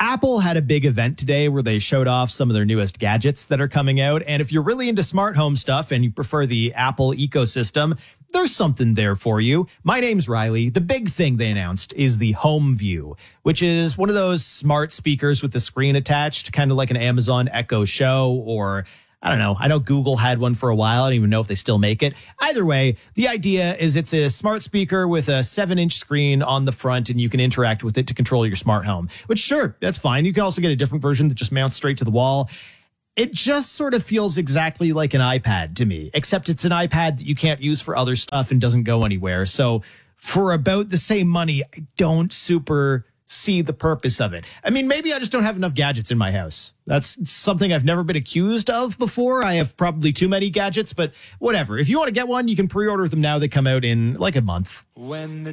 Apple had a big event today where they showed off some of their newest gadgets that are coming out. And if you're really into smart home stuff and you prefer the Apple ecosystem, there's something there for you. My name's Riley. The big thing they announced is the Home View, which is one of those smart speakers with the screen attached, kind of like an Amazon Echo Show, or I don't know. I know Google had one for a while. I don't even know if they still make it. Either way, the idea is it's a smart speaker with a 7-inch screen on the front, and you can interact with it to control your smart home, which sure, that's fine. You can also get a different version that just mounts straight to the wall. It just sort of feels exactly like an iPad to me, except it's an iPad that you can't use for other stuff and doesn't go anywhere. So for about the same money, I don't super see the purpose of it. I mean, maybe I just don't have enough gadgets in my house. That's something I've never been accused of before. I have probably too many gadgets, but whatever. If you want to get one, you can pre-order them now. They come out in like a month.